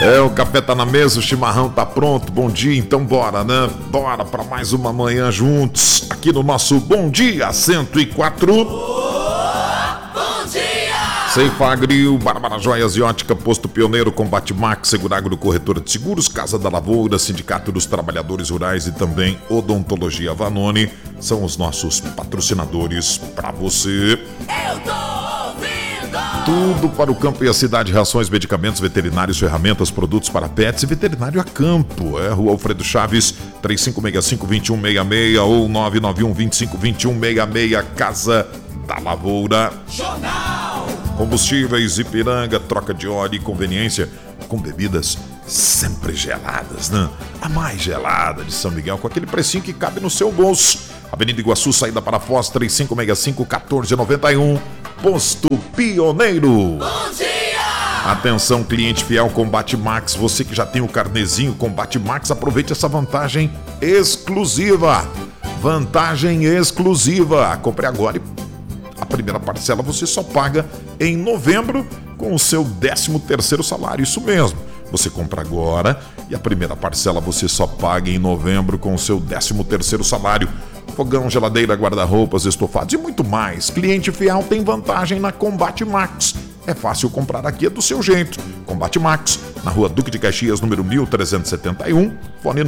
O café tá na mesa, o chimarrão tá pronto. Bom dia, então bora, né? Bora pra mais uma manhã juntos, aqui no nosso Bom Dia 104. Bom dia! Ceifagrio, Bárbara Joias e Ótica, Posto Pioneiro, Combate Max, Seguragro, Corretora de Seguros, Casa da Lavoura, Sindicato dos Trabalhadores Rurais e também Odontologia Vanoni são os nossos patrocinadores pra você. Eu tô ouvindo! Tudo para o campo e a cidade, rações, medicamentos, veterinários, ferramentas, produtos para pets e veterinário a campo. Rua Alfredo Chaves, 3565-2166 ou 991-25-2166, Casa da Lavoura. Jornal! Combustíveis Ipiranga, troca de óleo e conveniência com bebidas sempre geladas, né? A mais gelada de São Miguel, com aquele precinho que cabe no seu bolso. Avenida Iguaçu, saída para Foz, 3565-1491, Posto Pioneiro. Bom dia! Atenção, cliente fiel Combate Max, você que já tem o carnezinho Combate Max, aproveite essa vantagem exclusiva. Vantagem exclusiva. Compre agora e a primeira parcela você só paga em novembro com o seu 13º salário, isso mesmo. Você compra agora e a primeira parcela você só paga em novembro com o seu 13º salário. Fogão, geladeira, guarda-roupas, estofados e muito mais. Cliente fiel tem vantagem na Combate Max. É fácil comprar aqui, é do seu jeito. Combate Max, na Rua Duque de Caxias, número 1371, fone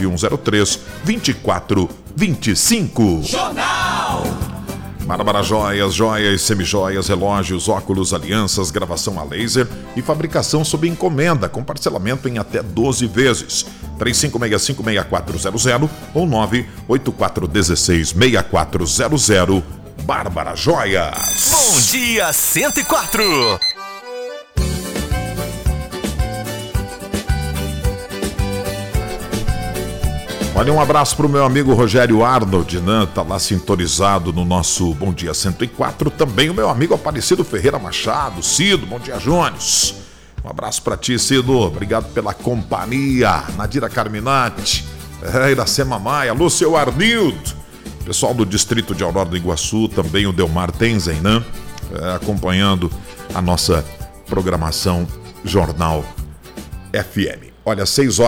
99103-2425. Jornal! Bárbara Joias, joias, semijoias, relógios, óculos, alianças, gravação a laser e fabricação sob encomenda, com parcelamento em até 12 vezes. 3565-6400 ou 98416-6400. Bárbara Joias. Bom dia 104. Olha, um abraço pro meu amigo Rogério Arnold, né? Tá lá sintonizado no nosso Bom Dia 104. Também o meu amigo Aparecido Ferreira Machado, Cido, bom dia, Jones. Um abraço pra ti, Cido. Obrigado pela companhia. Nadira Carminati, Iracema Maia, Lúcio Arnildo. Pessoal do Distrito de Aurora do Iguaçu, também o Delmar Tenzen, né? Acompanhando a nossa programação Jornal FM. Olha,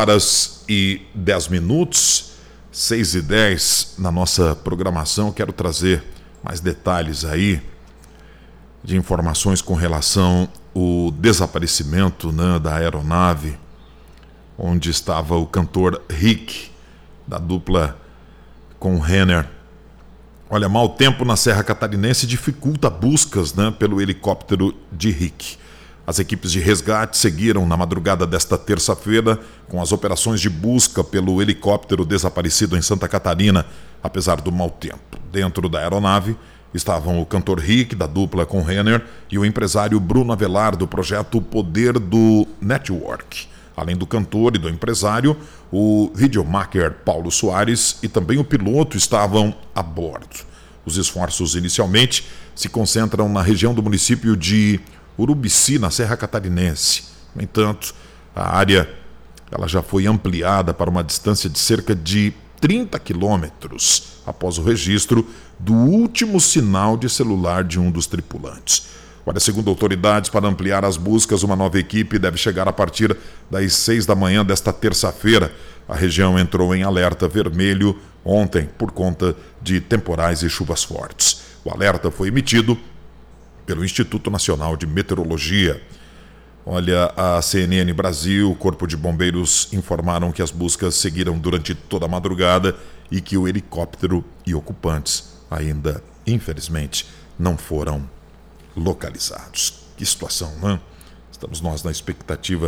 6h10, 6h10 na nossa programação. Quero trazer mais detalhes aí de informações com relação ao desaparecimento, né, da aeronave onde estava o cantor Rick, da dupla com Renner. Olha, mau tempo na Serra Catarinense dificulta buscas, né, pelo helicóptero de Rick. As equipes de resgate seguiram na madrugada desta terça-feira com as operações de busca pelo helicóptero desaparecido em Santa Catarina, apesar do mau tempo. Dentro da aeronave estavam o cantor Rick, da dupla com Renner, e o empresário Bruno Avelar, do projeto Poder do Network. Além do cantor e do empresário, o videomaker Paulo Soares e também o piloto estavam a bordo. Os esforços inicialmente se concentram na região do município de Urubici, na Serra Catarinense. No entanto, a área ela já foi ampliada para uma distância de cerca de 30 quilômetros após o registro do último sinal de celular de um dos tripulantes. Olha, segundo autoridades, para ampliar as buscas, uma nova equipe deve chegar a partir das 6 da manhã desta terça-feira. A região entrou em alerta vermelho ontem por conta de temporais e chuvas fortes. O alerta foi emitido pelo Instituto Nacional de Meteorologia. Olha, a CNN Brasil, o Corpo de Bombeiros informaram que as buscas seguiram durante toda a madrugada e que o helicóptero e ocupantes ainda, infelizmente, não foram localizados. Que situação, né? Estamos nós na expectativa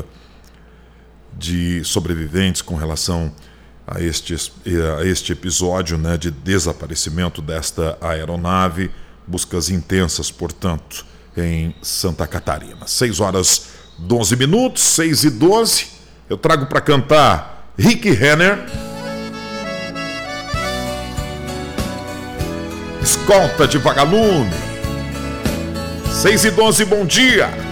de sobreviventes com relação a este episódio, né, de desaparecimento desta aeronave. Buscas intensas, portanto, em Santa Catarina. 6h12, 6h12. Eu trago para cantar Rick Renner. Escolta de Vagalume. 6h12, bom dia.